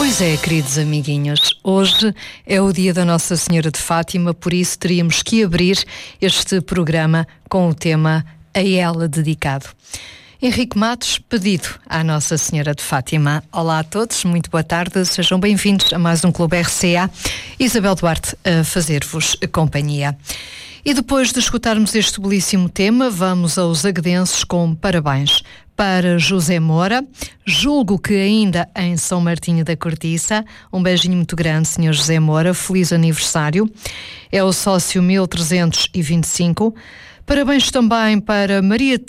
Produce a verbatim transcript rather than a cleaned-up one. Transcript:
Pois é, queridos amiguinhos, hoje é o dia da Nossa Senhora de Fátima, por isso teríamos que abrir este programa com o tema A Ela Dedicado. Henrique Matos, pedido à Nossa Senhora de Fátima. Olá a todos, muito boa tarde, sejam bem-vindos a mais um Clube R C A. Isabel Duarte a fazer-vos companhia. E depois de escutarmos este belíssimo tema, vamos aos aguedenses com parabéns para José Moura, julgo que ainda em São Martinho da Cortiça. Um beijinho muito grande, senhor José Moura, feliz aniversário. É o sócio mil trezentos e vinte e cinco. Parabéns também para Maria